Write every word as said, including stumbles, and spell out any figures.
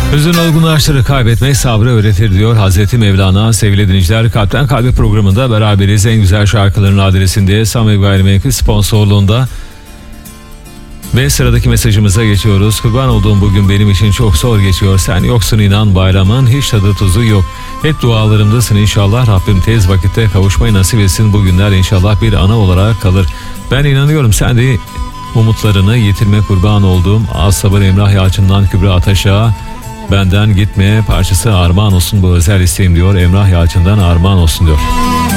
Hüzün olgunlaştırır, kaybetmek sabrı öğretir diyor Hazreti Mevlana. Sevgili dinleyiciler, Kalpten Kalbe programında beraberiz. En güzel şarkıların adresinde Samim Gayrimenkul sponsorluğunda. Ve sıradaki mesajımıza geçiyoruz. Kurban olduğum bugün benim için çok zor geçiyor. Sen yoksun inan, bayramın hiç tadı tuzu yok. Hep dualarımdasın inşallah. Rabbim tez vakitte kavuşmayı nasip etsin. Bugünler inşallah bir ana olarak kalır. Ben inanıyorum sen de umutlarını yitirme kurban olduğum. Az sabır Emrah Yalçın'dan Kübra Ataş'a benden gitmeye parçası armağan olsun, bu özel isteğim diyor. Emrah Yalçın'dan armağan olsun diyor.